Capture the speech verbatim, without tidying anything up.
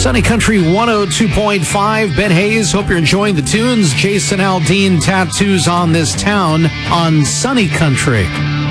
Sunny Country one oh two point five. Ben Hayes, hope you're enjoying the tunes. Jason Aldean, Tattoos on This Town on Sunny Country.